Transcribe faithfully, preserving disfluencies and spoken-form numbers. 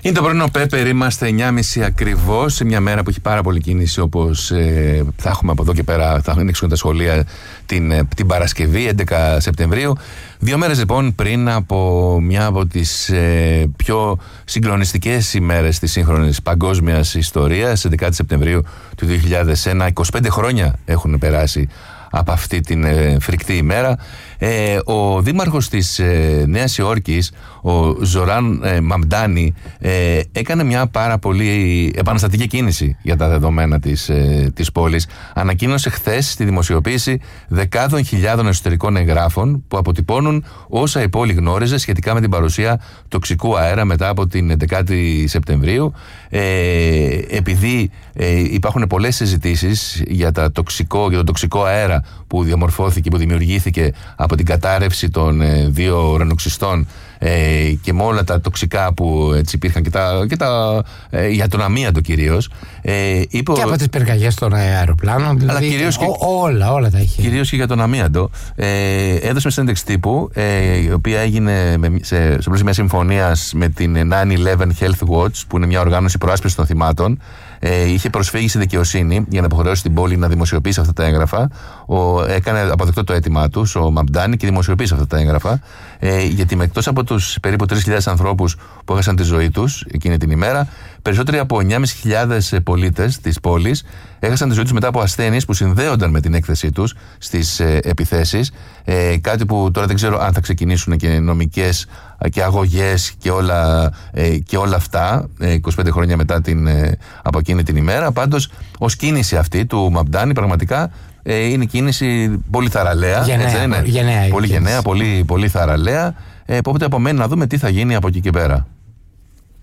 Είναι το πρωινό Πέπερ, είμαστε εννιά και μισή ακριβώς, σε μια μέρα που έχει πάρα πολύ κίνηση, όπως ε, θα έχουμε από εδώ και πέρα, θα ανοίξουν τα σχολεία την, την Παρασκευή, έντεκα Σεπτεμβρίου. Δύο μέρες λοιπόν πριν από μια από τις ε, πιο συγκλονιστικές ημέρες της σύγχρονης παγκόσμιας ιστορίας, έντεκα Σεπτεμβρίου του δύο χιλιάδες ένα, είκοσι πέντε χρόνια έχουν περάσει από αυτή την ε, φρικτή ημέρα. Ε, ο δήμαρχος της ε, Νέας Υόρκης, ο Ζοράν ε, Μαμντάνι, ε, έκανε μια πάρα πολύ επαναστατική κίνηση για τα δεδομένα της, ε, της πόλης. Ανακοίνωσε χθες στη δημοσιοποίηση δεκάδων χιλιάδων εσωτερικών εγγράφων που αποτυπώνουν όσα η πόλη γνώριζε σχετικά με την παρουσία τοξικού αέρα μετά από την έντεκα Σεπτεμβρίου. Ε, επειδή ε, υπάρχουν πολλές συζητήσεις για, τα τοξικό, για το τοξικό αέρα που διαμορφώθηκε, που δημιουργήθηκε από την κατάρρευση των ε, δύο ουρανοξυστών ε, και με όλα τα τοξικά που έτσι υπήρχαν και, τα, και τα, ε, για τον αμίαντο κυρίως. Ε, είπε, και από τις πυρκαγιές των αεροπλάνων, δηλαδή, αλλά κυρίως και, ό, όλα, όλα τα είχε. Κυρίως και για τον αμίαντο. Ε, έδωσε μια συνέντευξη τύπου, ε, η οποία έγινε με, σε, σε πλαίσιο μια συμφωνία με την εννιά έντεκα Health Watch, που είναι μια οργάνωση προάσπισης των θυμάτων. Ε, είχε προσφύγει στη δικαιοσύνη για να αποχρεώσει την πόλη να δημοσιοποιήσει αυτά τα έγγραφα. Ο, έκανε αποδεκτό το αίτημά του, ο Μαμντάνι, και δημοσιοποίησε αυτά τα έγγραφα. Ε, γιατί εκτός από τους περίπου τρεις χιλιάδες ανθρώπους που έχασαν τη ζωή τους εκείνη την ημέρα, περισσότεροι από εννιά χιλιάδες πεντακόσιοι πολίτες της πόλης έχασαν τη ζωή τους μετά από ασθένειες που συνδέονταν με την έκθεσή τους στις ε, επιθέσεις. Ε, κάτι που τώρα δεν ξέρω αν θα ξεκινήσουν και νομικές και αγωγές και όλα, ε, και όλα αυτά, ε, είκοσι πέντε χρόνια μετά την, ε, από εκείνη την ημέρα. Πάντως, ως κίνηση αυτή του Μαμντάνι, πραγματικά ε, είναι κίνηση πολύ θαραλέα. Γενναία, έτσι, είναι. γενναία, πολύ γενναία, πολύ, πολύ θαραλέα. Ε, οπότε απομένει να δούμε τι θα γίνει από εκεί και πέρα.